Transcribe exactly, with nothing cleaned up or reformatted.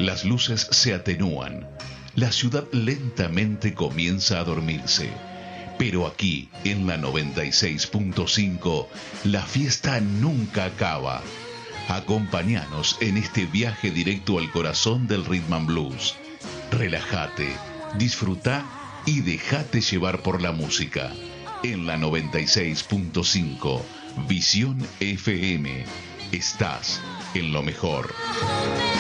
Las luces se atenúan. La ciudad lentamente comienza a dormirse. Pero aquí, en la noventa y seis punto cinco, la fiesta nunca acaba. Acompáñanos en este viaje directo al corazón del Rhythm and Blues. Relájate, disfruta y déjate llevar por la música. En la noventa y seis punto cinco, Visión F M. Estás en lo mejor.